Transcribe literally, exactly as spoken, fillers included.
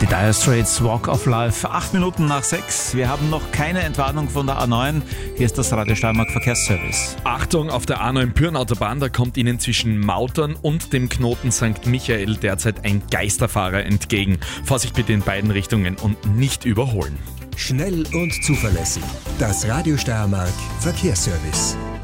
Die Dire Straits, Walk of Life, acht Minuten nach sechs. Wir haben noch keine Entwarnung von der A neun. Hier ist das Radio Steiermark Verkehrsservice. Achtung, auf der A neun Pyhrn-Autobahn, da kommt Ihnen zwischen Mautern und dem Knoten Sankt Michael derzeit ein Geisterfahrer entgegen. Vorsicht bitte in beiden Richtungen und nicht überholen. Schnell und zuverlässig. Das Radio Steiermark Verkehrsservice.